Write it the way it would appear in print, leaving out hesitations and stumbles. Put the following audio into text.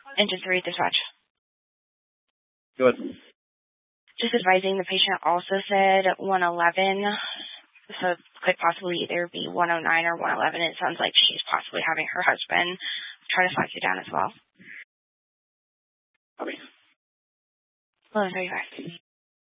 Engine 3 dispatch. Good. Just advising, the patient also said 111, so it could possibly either be 109 or 111. It sounds like she's possibly having her husband try to flag you down as well. Okay. 11:35.